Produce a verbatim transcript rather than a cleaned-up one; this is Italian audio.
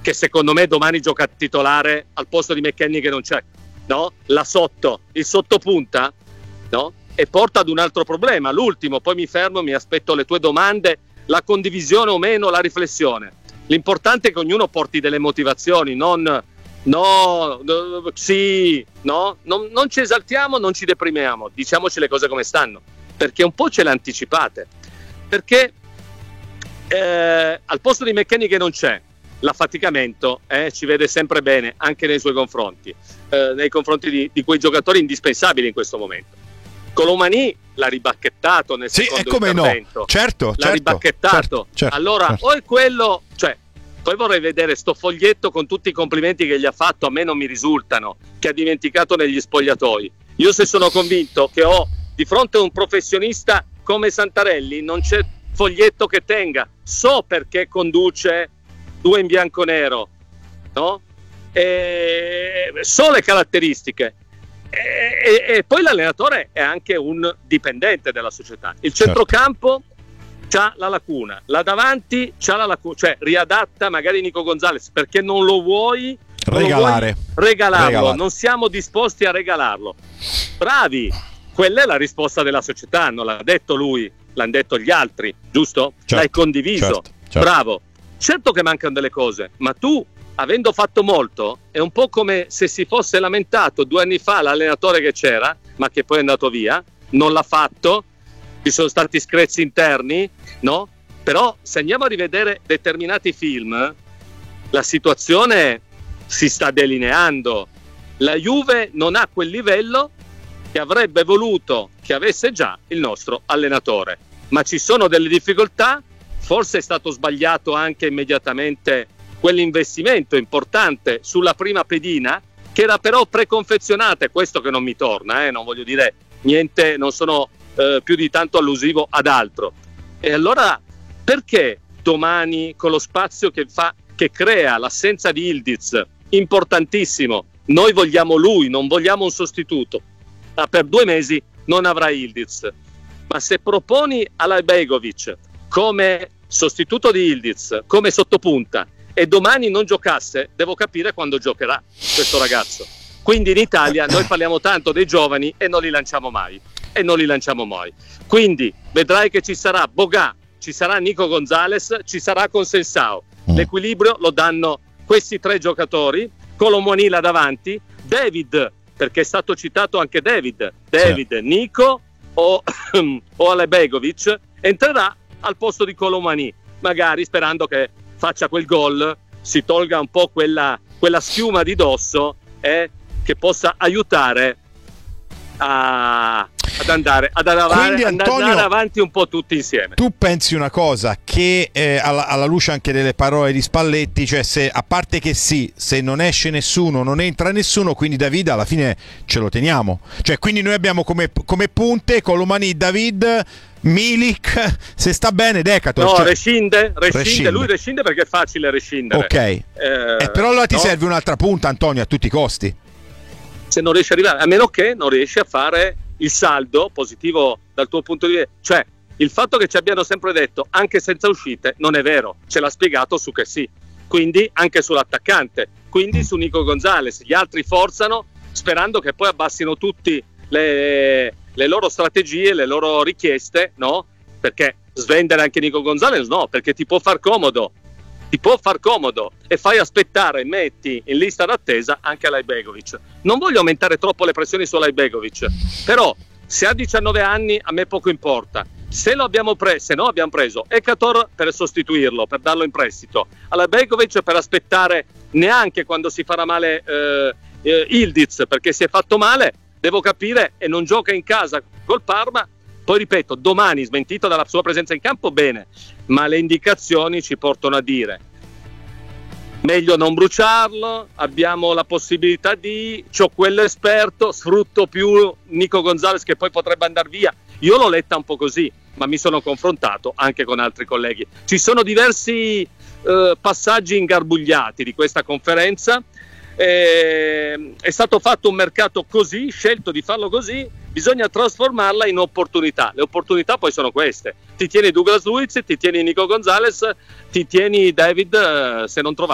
che secondo me domani gioca titolare al posto di McKennie che non c'è, no? La sotto, il sottopunta, no? E porta ad un altro problema, l'ultimo, poi mi fermo, mi aspetto le tue domande, la condivisione o meno, la riflessione. L'importante è che ognuno porti delle motivazioni, non no, no sì, no, non, non ci esaltiamo, non ci deprimiamo, diciamoci le cose come stanno, perché un po' ce le anticipate, perché eh, al posto di McKennie che non c'è, l'affaticamento eh, ci vede sempre bene anche nei suoi confronti, eh, nei confronti di, di quei giocatori indispensabili in questo momento. Colomani l'ha ribacchettato nel sì, secondo e come intervento, no, certo, l'ha certo, ribacchettato, certo, certo, allora certo. O è quello, cioè poi vorrei vedere sto foglietto con tutti i complimenti che gli ha fatto, a me non mi risultano, che ha dimenticato negli spogliatoi. Io se sono convinto che ho di fronte a un professionista come Santarelli, non c'è foglietto che tenga, so perché conduce due in bianco nero, no? E so le caratteristiche. E, e, e poi l'allenatore è anche un dipendente della società. Il centrocampo c'ha la lacuna, là davanti c'ha la lacuna, cioè riadatta magari Nico Gonzalez, perché non lo vuoi non regalare, lo vuoi regalarlo, regalare. Non siamo disposti a regalarlo. Bravi, quella è la risposta della società, non l'ha detto lui, l'hanno detto gli altri, giusto? Certo, l'hai condiviso, certo, certo. Bravo. Certo che mancano delle cose, ma tu, avendo fatto molto, è un po' come se si fosse lamentato due anni fa l'allenatore che c'era, ma che poi è andato via, non l'ha fatto, ci sono stati screzi interni, no? Però se andiamo a rivedere determinati film, la situazione si sta delineando. La Juve non ha quel livello che avrebbe voluto che avesse già il nostro allenatore, ma ci sono delle difficoltà. Forse è stato sbagliato anche immediatamente quell'investimento importante sulla prima pedina, che era però preconfezionata, è questo che non mi torna, eh? Non voglio dire niente, non sono eh, più di tanto allusivo ad altro. E allora perché domani, con lo spazio che fa, che crea l'assenza di Ildiz, importantissimo, noi vogliamo lui, non vogliamo un sostituto, ma per due mesi non avrà Ildiz, ma se proponi Alajbegovic come sostituto di Ildiz, come sottopunta, e domani non giocasse, devo capire quando giocherà questo ragazzo. Quindi in Italia noi parliamo tanto dei giovani e non li lanciamo mai, e non li lanciamo mai. Quindi vedrai che ci sarà Bogà, ci sarà Nico Gonzalez, ci sarà Consensao. L'equilibrio lo danno questi tre giocatori, Colomani là davanti, David, perché è stato citato anche David, David, sì. Nico o, o Alajbegovic entrerà al posto di Colomani, magari sperando che faccia quel gol, si tolga un po' quella, quella schiuma di dosso e che possa aiutare a, ad andare ad andare, Quindi, Antonio, andare avanti un po' tutti insieme. Tu pensi una cosa, che eh, alla, alla luce anche delle parole di Spalletti, cioè se a parte che sì, se non esce nessuno non entra nessuno, quindi David alla fine ce lo teniamo, cioè quindi noi abbiamo come, come punte Colomani, David, Milik, se sta bene Decato. No, cioè... rescinde, rescinde, rescinde, lui rescinde perché è facile rescindere. Ok, eh, eh, però allora ti no? serve un'altra punta, Antonio, a tutti i costi. Se non riesci a arrivare, a meno che non riesci a fare il saldo positivo dal tuo punto di vista, cioè il fatto che ci abbiano sempre detto anche senza uscite non è vero, ce l'ha spiegato su che sì, quindi anche sull'attaccante, quindi su Nico Gonzalez, gli altri forzano sperando che poi abbassino tutti le, le loro strategie, le loro richieste, no? Perché svendere anche Nico Gonzalez no, perché ti può far comodo, ti può far comodo e fai aspettare, metti in lista d'attesa anche Alajbegovic. Non voglio aumentare troppo le pressioni su Alajbegovic, però se ha diciannove anni a me poco importa. Se lo abbiamo preso, se no abbiamo preso Ekator per sostituirlo, per darlo in prestito, Alajbegovic per aspettare neanche quando si farà male eh, eh, Ildiz, perché si è fatto male, devo capire, e non gioca in casa col Parma. Poi ripeto, domani smentito dalla sua presenza in campo, bene, ma le indicazioni ci portano a dire meglio non bruciarlo, abbiamo la possibilità di, c'ho quell'esperto, sfrutto più Nico Gonzalez che poi potrebbe andare via. Io l'ho letta un po' così, ma mi sono confrontato anche con altri colleghi. Ci sono diversi eh, passaggi ingarbugliati di questa conferenza. Eh, è stato fatto un mercato così, scelto di farlo così, bisogna trasformarla in opportunità. Le opportunità poi sono queste: ti tieni Douglas Luiz, ti tieni Nico Gonzalez, ti tieni David, eh, se non trovato